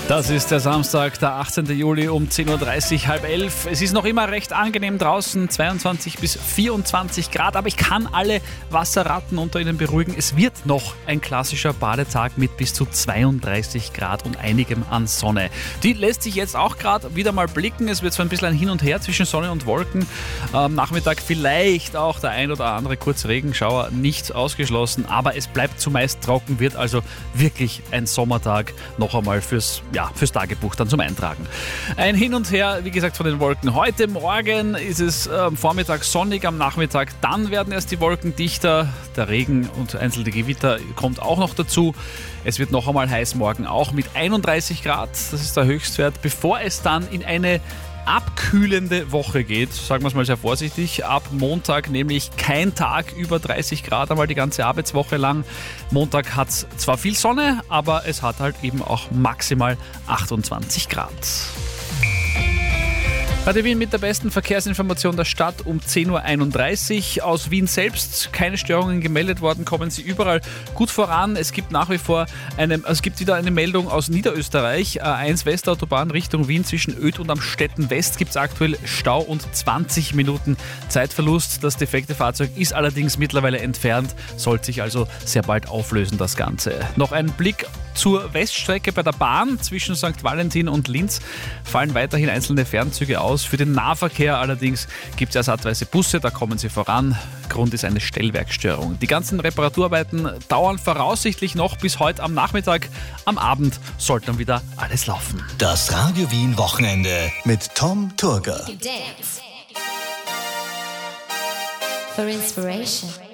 Das ist der Samstag, der 18. Juli um 10.30 Uhr, halb 11. Es ist noch immer recht angenehm draußen, 22 bis 24 Grad, aber ich kann alle Wasserratten unter Ihnen beruhigen. Es wird noch ein klassischer Badetag mit bis zu 32 Grad und einigem an Sonne. Die lässt sich jetzt auch gerade wieder mal blicken. Es wird zwar ein bisschen ein Hin und Her zwischen Sonne und Wolken. Am Nachmittag vielleicht auch der ein oder andere kurze Regenschauer, nicht ausgeschlossen, aber es bleibt zumeist trocken, wird also wirklich ein Sommertag noch einmal fürs Tagebuch dann zum Eintragen. Ein Hin und Her, wie gesagt, von den Wolken. Heute Morgen ist es am Vormittag sonnig, am Nachmittag dann werden erst die Wolken dichter. Der Regen und einzelne Gewitter kommt auch noch dazu. Es wird noch einmal heiß morgen, auch mit 31 Grad. Das ist der Höchstwert, bevor es dann in eine abkühlende Woche geht, sagen wir es mal sehr vorsichtig. Ab Montag nämlich kein Tag über 30 Grad, einmal die ganze Arbeitswoche lang. Montag hat es zwar viel Sonne, aber es hat halt eben auch maximal 28 Grad. Radio Wien mit der besten Verkehrsinformation der Stadt um 10.31 Uhr. Aus Wien selbst keine Störungen gemeldet worden, kommen Sie überall gut voran. Es gibt nach wie vor wieder eine Meldung aus Niederösterreich. A1 Westautobahn Richtung Wien zwischen Öd und Amstetten West gibt es aktuell Stau und 20 Minuten Zeitverlust. Das defekte Fahrzeug ist allerdings mittlerweile entfernt, sollte sich also sehr bald auflösen, das Ganze. Noch ein Blick zur Weststrecke bei der Bahn zwischen St. Valentin und Linz fallen weiterhin einzelne Fernzüge aus. Für den Nahverkehr allerdings gibt es ersatzweise Busse, da kommen sie voran. Grund ist eine Stellwerkstörung. Die ganzen Reparaturarbeiten dauern voraussichtlich noch bis heute am Nachmittag. Am Abend sollte dann wieder alles laufen. Das Radio Wien Wochenende mit Tom Turger. Dance for inspiration.